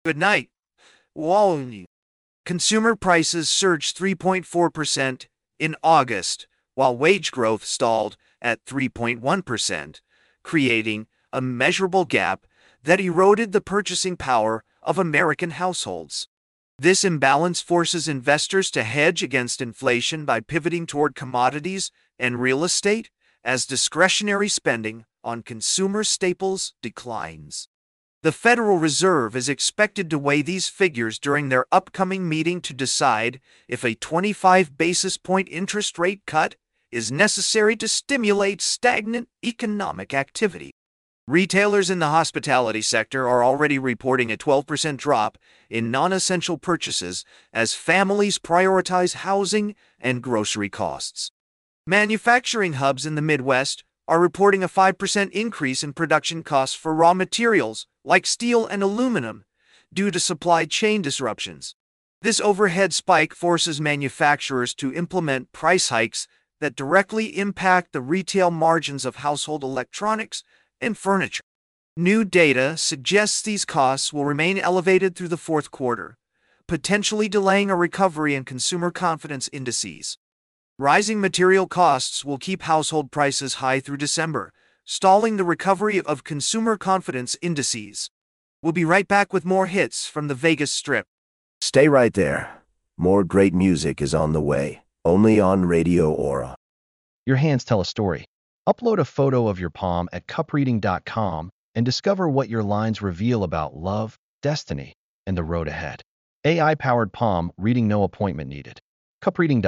Good night. Wall. Consumer prices surged 3.4% in August, while wage growth stalled at 3.1%, creating a measurable gap that eroded the purchasing power of American households. This imbalance forces investors to hedge against inflation by pivoting toward commodities and real estate as discretionary spending on consumer staples declines. The Federal Reserve is expected to weigh these figures during their upcoming meeting to decide if a 25 basis point interest rate cut is necessary to stimulate stagnant economic activity. Retailers in the hospitality sector are already reporting a 12% drop in non-essential purchases as families prioritize housing and grocery costs. Manufacturing hubs in the Midwest are reporting a 5% increase in production costs for raw materials like steel and aluminum due to supply chain disruptions. This overhead spike forces manufacturers to implement price hikes that directly impact the retail margins of household electronics and furniture. New data suggests these costs will remain elevated through the fourth quarter, potentially delaying a recovery in consumer confidence indices. Rising material costs will keep household prices high through December, stalling the recovery of consumer confidence indices. We'll be right back with more hits from the Vegas Strip. Stay right there. More great music is on the way, only on Radio Aura. Your hands tell a story. Upload a photo of your palm at cupreading.com and discover what your lines reveal about love, destiny, and the road ahead. AI-powered palm reading, no appointment needed. Cupreading.com